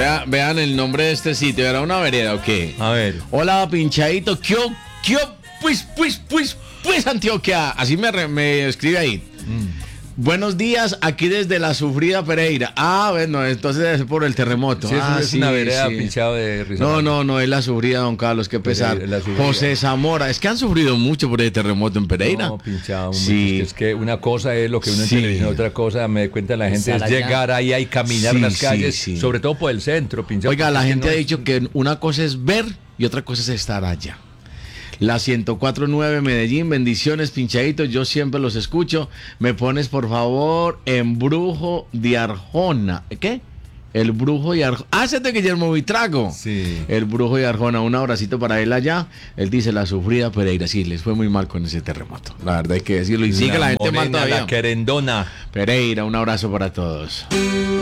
Vean el nombre de este sitio. ¿Era una vereda o qué? A ver. Hola, pinchadito. ¿Qué? Pues, Antioquia. Así me escribe ahí. Buenos días, aquí desde la sufrida Pereira. Bueno, entonces es por el terremoto. Sí, es una vereda pinchado de Rizabal. No, es la sufrida, don Carlos, qué pesar. José Zamora, es que han sufrido mucho por el terremoto en Pereira. No, pinchado, sí. Es que una cosa es lo que uno en televisión, otra cosa, me cuenta la gente, es llegar ahí y caminar las calles, sobre todo por el centro, pinchado. Oiga, la gente ha dicho que una cosa es ver y otra cosa es estar allá. La 104.9 Medellín, bendiciones, pinchaditos, yo siempre los escucho. Me pones, por favor, Embrujo de Arjona. ¿Qué? El Brujo de Arjona. ¡Ese de Guillermo Vitrago! Sí. El Brujo de Arjona, un abracito para él allá. Él dice, la sufrida Pereira. Sí, les fue muy mal con ese terremoto. La verdad hay que decirlo. Y sigue la gente mal todavía. La querendona. Pereira, un abrazo para todos.